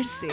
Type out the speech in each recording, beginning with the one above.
प्यार से।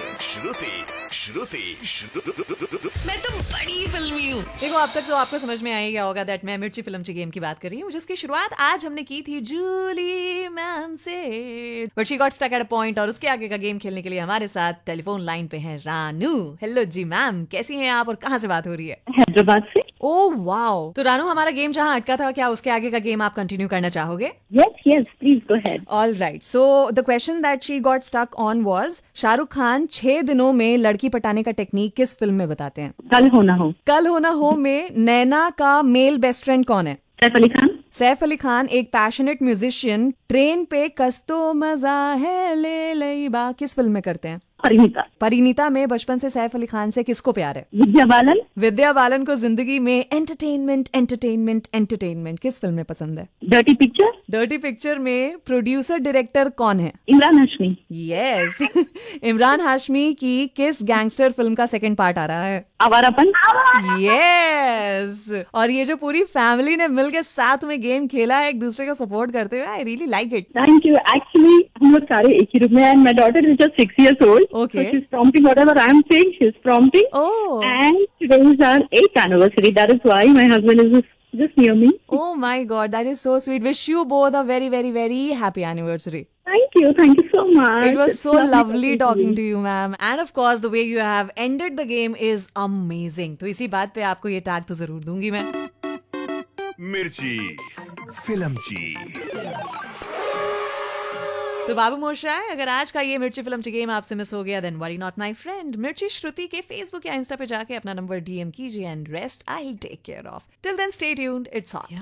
मैं तो बड़ी फिल्मी हूँ। देखो अब तक तो आपको समझ में आ ही गया होगा दैट मैं मिर्ची फिल्मची गेम की बात कर रही हूँ, जिसकी शुरुआत आज हमने की थी जूली मैम से, but she got stuck at a point. और उसके आगे का गेम खेलने के लिए हमारे साथ टेलीफोन लाइन पे है रानू। हेलो जी मैम, कैसी हैं आप और कहाँ से बात हो रही है? हैदराबाद से। Oh wow. तो रानू, हमारा गेम जहाँ अटका था, क्या उसके आगे का गेम आप कंटिन्यू करना चाहोगे? Yes please go ahead. All right. So the question that she got stuck on was Shahrukh Khan 6 दिनों में लड़की पटाने का टेक्निक किस फिल्म में बताते हैं? कल हो ना हो। कल हो ना हो में नैना का मेल बेस्ट फ्रेंड कौन है? सैफ अली खान। सैफ अली खान एक पैशनेट म्यूजिशियन ट्रेन पे कस्तो मजा है ले लईबा किस फिल्म में करते हैं? परिणीता। परिणीता में बचपन से सैफ अली खान से किसको प्यार है? विद्या बालन। विद्या बालन को जिंदगी में एंटरटेनमेंट एंटरटेनमेंट एंटरटेनमेंट किस फिल्म में पसंद है? Dirty picture. डर्टी पिक्चर में प्रोड्यूसर डायरेक्टर कौन है? इमरान हाशमी। यस। इमरान हाशमी की किस गैंगस्टर फिल्म का सेकंड पार्ट आ रहा है? आवारापन। यस। और ये जो पूरी फैमिली ने मिलकर साथ में गेम खेला है एक दूसरे को सपोर्ट करते हुए, I really like it. Thank you. Actually हम लोग सारे एक ही रूम में, and my daughter is just 6 years old. Okay. So she's prompting whatever I'm saying, she's prompting. Oh. And today is our 8th anniversary. That is why my husband is just near me. Oh my God, that is so sweet. Wish you both a very, very, very happy anniversary. Thank you so much. It was It's so lovely talking you. to you, ma'am. And of course, the way you have ended the game is amazing. तो इसी बात पे आपको ये tag तो जरूर दूंगी मैं। मिर्ची फिल्मची। तो बाबू मोशाय, अगर आज का ये मिर्ची फिल्मची गेम आपसे मिस हो गया, then worry not my friend. मिर्ची श्रुति के फेसबुक या इंस्टा पे जाके अपना नंबर डीएम कीजिए and rest I will take care of. Till then stay tuned, it's hot.